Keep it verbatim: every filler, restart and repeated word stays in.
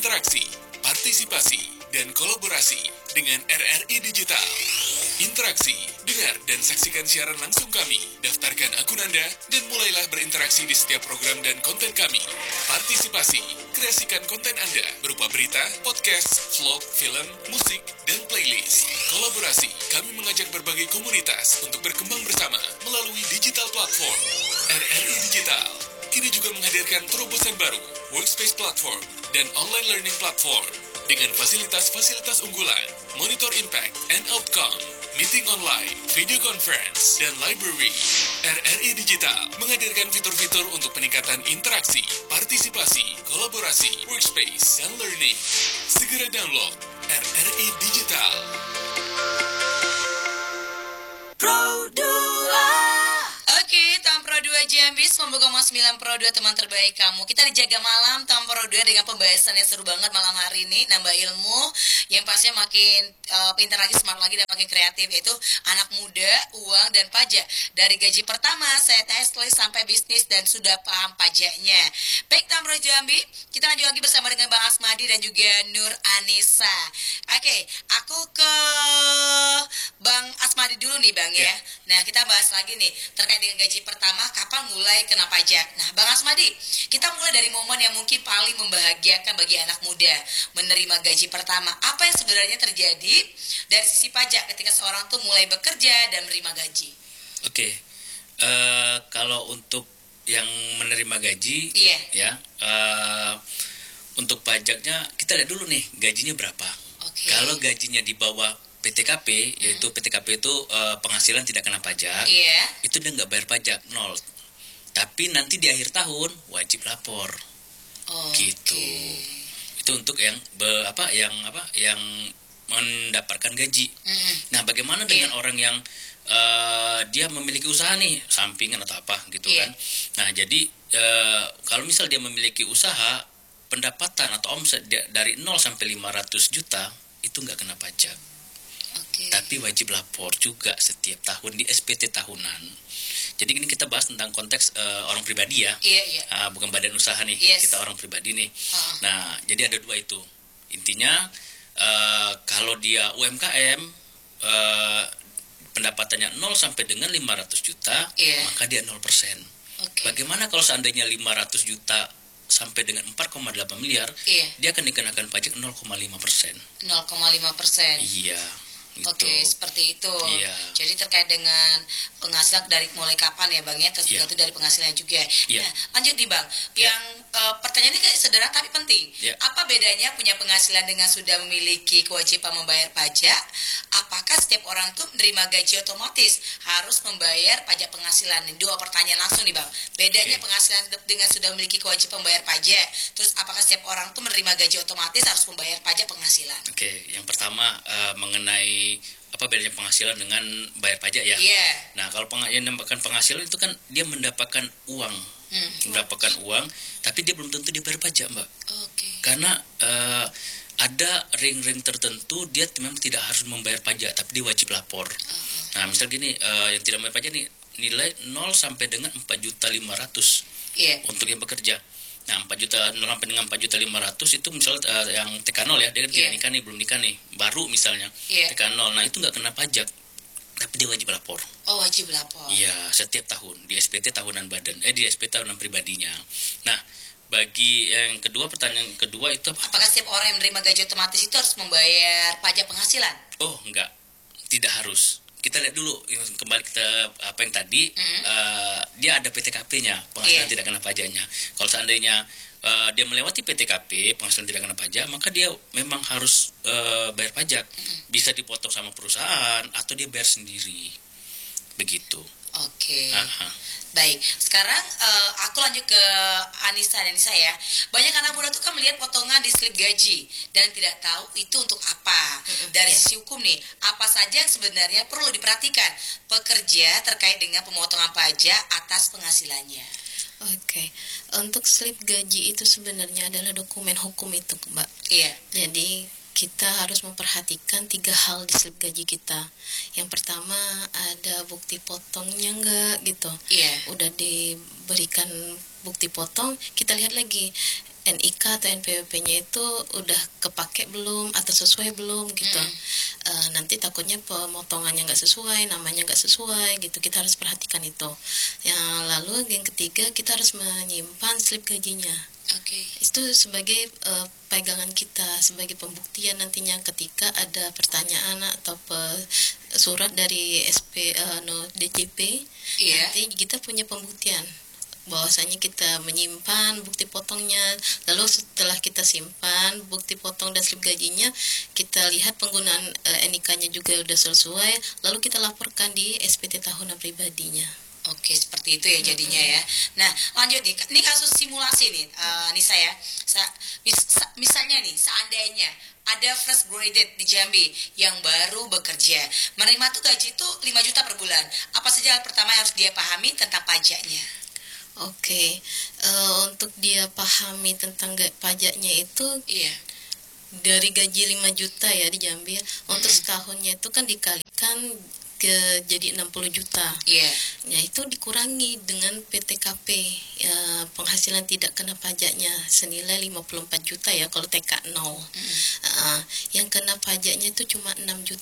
berinteraksi, partisipasi, dan kolaborasi dengan R R I Digital. Interaksi, dengar dan saksikan siaran langsung kami. Daftarkan akun Anda dan mulailah berinteraksi di setiap program dan konten kami. Partisipasi, kreasikan konten Anda berupa berita, podcast, vlog, film, musik, dan playlist. Kolaborasi, kami mengajak berbagai komunitas untuk berkembang bersama melalui digital platform. R R I Digital kini juga menghadirkan terobosan baru, Workspace Platform, dan Online Learning Platform dengan fasilitas-fasilitas unggulan, monitor impact and outcome, meeting online, video conference, dan library. R R I Digital menghadirkan fitur-fitur untuk peningkatan interaksi, partisipasi, kolaborasi, workspace, dan learning. Segera download R R I Digital. Pro dua. Oke, Tahun Pro dua Jambis membuka Mas sembilan Pro dua teman terbaik kamu. Kita dijaga malam Tahun Pro dua dengan pembahasan yang seru banget malam hari ini, nambah ilmu yang pastinya makin uh, pintar lagi, smart lagi, dan makin kreatif, yaitu anak muda, uang, dan pajak. Dari gaji pertama, saya tes list sampai bisnis dan sudah paham pajaknya. Baik Tahun Pro Jambi, kita lanjut lagi bersama dengan Bang Asmadi dan juga Nur Anissa. Oke, aku ke Bang Asmadi dulu nih Bang ya. Yeah. Nah, kita bahas lagi nih terkait dengan gaji pertama, kapan mulai kena pajak. Nah, Bang Asmadi, kita mulai dari momen yang mungkin paling membahagiakan bagi anak muda, menerima gaji pertama. Apa yang sebenarnya terjadi dari sisi pajak ketika seorang tuh mulai bekerja dan menerima gaji? Oke, okay. uh, kalau untuk yang menerima gaji, yeah. ya, uh, untuk pajaknya kita lihat dulu nih gajinya berapa. Okay. Kalau gajinya di bawah P T K P, hmm. yaitu P T K P itu uh, penghasilan tidak kena pajak, yeah. itu dia nggak bayar pajak, nol. Tapi nanti di akhir tahun wajib lapor, oh, gitu. Okay. Itu untuk yang be, apa, yang apa, yang mendapatkan gaji. Mm-hmm. Nah, bagaimana dengan yeah. orang yang uh, dia memiliki usaha nih, sampingan atau apa, gitu yeah. kan? Nah, jadi uh, kalau misal dia memiliki usaha, pendapatan atau omset dia, dari nol sampai lima ratus juta itu nggak kena pajak. Okay. Tapi wajib lapor juga setiap tahun di S P T tahunan. Jadi ini kita bahas tentang konteks uh, orang pribadi ya, yeah, yeah. Uh, bukan badan usaha nih, yes. kita orang pribadi nih. Uh. Nah, jadi ada dua itu. Intinya uh, kalau dia U M K M, uh, pendapatannya nol sampai dengan lima ratus juta, yeah. maka dia nol persen. Okay. Bagaimana kalau seandainya lima ratus juta sampai dengan empat koma delapan miliar, yeah. dia akan dikenakan pajak nol koma lima persen. nol koma lima persen. Iya. Gitu. Oke, okay, seperti itu. Iya. Jadi terkait dengan penghasilan dari mulai kapan ya Bang ya, terus iya. itu dari penghasilan juga. Iya. Nah, lanjut nih Bang. Iya. Yang uh, pertanyaan ini kayak sederhana tapi penting. Iya. Apa bedanya punya penghasilan dengan sudah memiliki kewajiban membayar pajak? Apakah setiap orang tuh menerima gaji otomatis harus membayar pajak penghasilan? Dua pertanyaan langsung nih Bang. Bedanya okay. penghasilan dengan sudah memiliki kewajiban membayar pajak. Terus apakah setiap orang tuh menerima gaji otomatis harus membayar pajak penghasilan? Oke, okay. Yang pertama uh, mengenai apa bedanya penghasilan dengan bayar pajak ya? Yeah. Nah, kalau peng- yang mendapatkan penghasilan itu kan dia mendapatkan uang, hmm. mendapatkan uang, tapi dia belum tentu dia bayar pajak, Mbak. Okay. Karena uh, ada ring-ring tertentu dia memang tidak harus membayar pajak, tapi dia wajib lapor. Uh-huh. Nah, misal gini, uh, yang tidak membayar pajak nih nilai nol sampai dengan empat juta lima ratus yeah. untuk yang bekerja. Nah, empat juta nol sampai dengan empat juta lima ratus itu misalnya uh, yang T K nol ya, dia kan yeah. tidak nikah nih, belum nikah nih, baru misalnya yeah. T K nol. Nah, itu nggak kena pajak, tapi dia wajib lapor. Oh, wajib lapor. Iya, setiap tahun di S P T tahunan badan, eh di S P T tahunan pribadinya. Nah, bagi yang kedua, pertanyaan kedua itu apa? Apakah setiap orang yang menerima gaji otomatis itu harus membayar pajak penghasilan? Oh, enggak, tidak harus. Kita lihat dulu kembali kita apa yang tadi, mm-hmm. uh, dia ada P T K P-nya, penghasilan yeah. tidak kena pajaknya. Kalau seandainya uh, dia melewati P T K P, penghasilan tidak kena pajak, maka dia memang harus uh, bayar pajak. Mm-hmm. Bisa dipotong sama perusahaan atau dia bayar sendiri, begitu. Oke. Okay. Baik, sekarang uh, aku lanjut ke Anissa dan Anissa ya. Banyak anak muda tuh kan melihat potongan di slip gaji dan tidak tahu itu untuk apa. Dari yeah. sisi hukum nih, apa saja yang sebenarnya perlu diperhatikan pekerja terkait dengan pemotongan pajak atas penghasilannya? Oke, okay. Untuk slip gaji itu sebenarnya adalah dokumen hukum itu, Mbak. Iya. Jadi kita harus memperhatikan tiga hal di slip gaji kita. Yang pertama, ada bukti potongnya enggak gitu. Iya. Udah diberikan bukti potong, kita lihat lagi N I K atau N P W P-nya itu udah kepake belum atau sesuai belum gitu. Mm. Uh, nanti takutnya pemotongannya nggak sesuai, namanya nggak sesuai gitu. Kita harus perhatikan itu. Yang lalu yang ketiga kita harus menyimpan slip gajinya. Oke. Okay. Itu sebagai uh, pegangan kita, sebagai pembuktian nantinya ketika ada pertanyaan atau pe, surat dari S P uh, no D J P. Yeah. Nanti kita punya pembuktian bahwasanya kita menyimpan bukti potongnya. Lalu setelah kita simpan bukti potong dan slip gajinya, kita lihat penggunaan uh, N I K-nya juga udah sesuai, lalu kita laporkan di S P T tahunan pribadinya. Oke, seperti itu ya jadinya ya. Nah, lanjut nih. Ini kasus simulasi nih, uh, Nisa ya. Sa- mis- sa- misalnya nih, seandainya ada fresh graduate di Jambi yang baru bekerja, menerima tuh gaji itu lima juta per bulan. Apa saja hal pertama yang harus dia pahami tentang pajaknya? Oke, okay. uh, untuk dia pahami tentang pajaknya itu, iya, dari gaji lima juta ya di Jambi, mm-hmm. untuk setahunnya itu kan dikalikan ke jadi enam puluh juta. Iya. Ya itu dikurangi dengan P T K P, ya, penghasilan tidak kena pajaknya senilai lima puluh empat juta ya kalau T K nol. Mm-hmm. Uh, yang kena pajaknya itu cuma enam juta